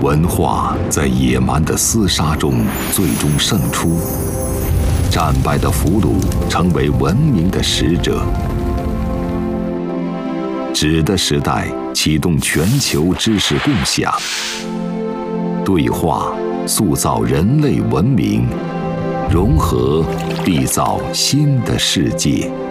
文化在野蛮的厮杀中最终胜出，战败的俘虏成为文明的使者。纸的时代启动全球知识共享，对话塑造人类文明，融合缔造新的世界。